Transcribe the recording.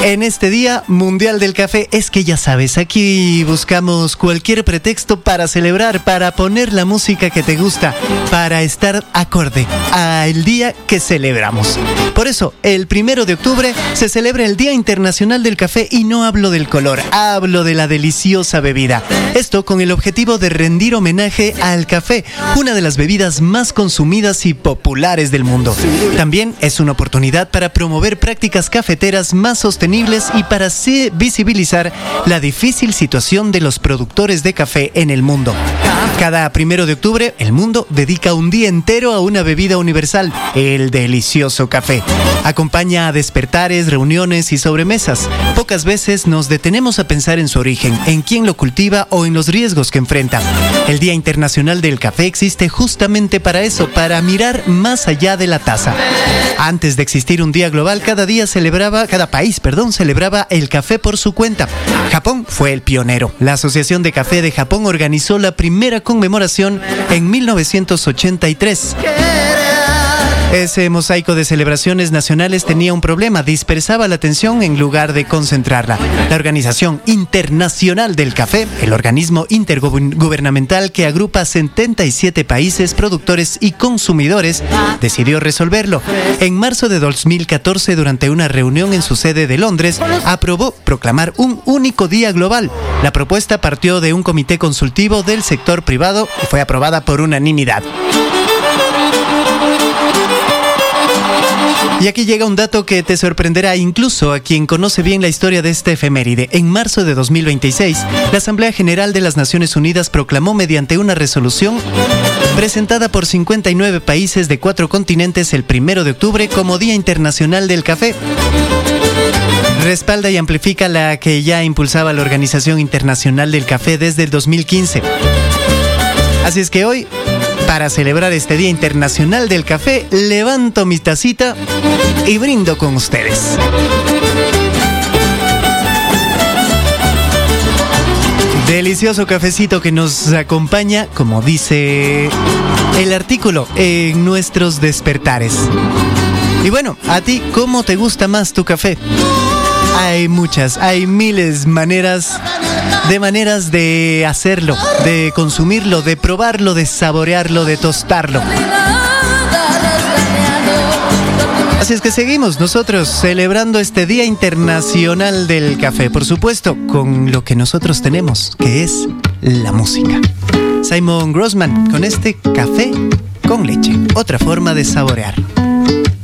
En este Día Mundial del Café, es que ya sabes, aquí buscamos cualquier pretexto para celebrar, para poner la música que te gusta, para estar acorde al día que celebramos. Por eso, el 1 de octubre se celebra el Día Internacional del Café y no hablo del color, hablo de la deliciosa bebida. Esto con el objetivo de rendir homenaje al café, una de las bebidas más consumidas y populares del mundo. También es una oportunidad para promover prácticas cafeteras más sostenibles y para visibilizar la difícil situación de los productores de café en el mundo. Cada 1 de octubre, el mundo dedica un día entero a una bebida universal, el delicioso café. Acompaña a despertares, reuniones y sobremesas. Pocas veces nos detenemos a pensar en su origen, en quién lo cultiva o en los riesgos que enfrenta. El Día Internacional del Café existe justamente para eso, para mirar más allá de la taza. Antes de existir un día global, cada país celebraba el café por su cuenta. Japón fue el pionero. La Asociación de Café de Japón organizó la primera conmemoración en 1983. Ese mosaico de celebraciones nacionales tenía un problema, dispersaba la atención en lugar de concentrarla. La Organización Internacional del Café, el organismo intergubernamental que agrupa 77 países, productores y consumidores, decidió resolverlo. En marzo de 2014, durante una reunión en su sede de Londres, aprobó proclamar un único día global. La propuesta partió de un comité consultivo del sector privado y fue aprobada por unanimidad. Y aquí llega un dato que te sorprenderá incluso a quien conoce bien la historia de este efeméride. En marzo de 2026, la Asamblea General de las Naciones Unidas proclamó mediante una resolución presentada por 59 países de 4 continentes el 1 de octubre como Día Internacional del Café. Respalda y amplifica la que ya impulsaba la Organización Internacional del Café desde el 2015. Así es que hoy, para celebrar este Día Internacional del Café, levanto mi tacita y brindo con ustedes. Delicioso cafecito que nos acompaña, como dice el artículo, en nuestros despertares. Y bueno, a ti, ¿cómo te gusta más tu café? Hay miles maneras de hacerlo, de consumirlo, de probarlo, de saborearlo, de tostarlo. Así es que seguimos nosotros celebrando este Día Internacional del Café, por supuesto, con lo que nosotros tenemos, que es la música. Simon Grossman con este café con leche, otra forma de saborear.